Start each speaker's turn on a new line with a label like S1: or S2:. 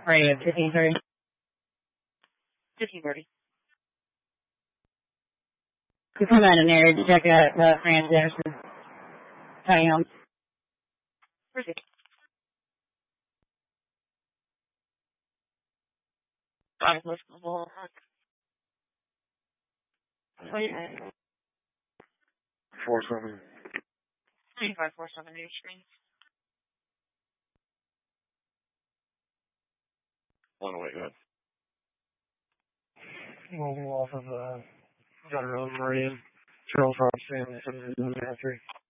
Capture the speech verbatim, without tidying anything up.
S1: Ready at fifteen thirty.
S2: fifteen thirty.
S1: Could come out in there to check out uh, Fran Anderson. Tiny homes.
S2: Proceed. Five most of all.
S3: Four seven.
S2: Twenty-five four seven eight screens.
S3: One away, go ahead.
S4: Moving off of uh, John Road, Meridian, Charles Rob Stanley, seven three.